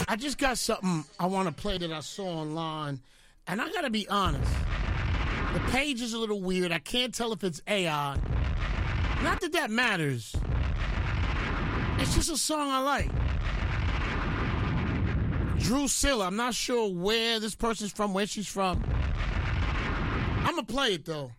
I just got something I want to play that I saw online, and I got to be honest. The page is a little weird. I can't tell if it's AI. Not that that matters. It's just a song I like. Drusilla. I'm not sure where this person's from, where she's from. I'm going to play it, though.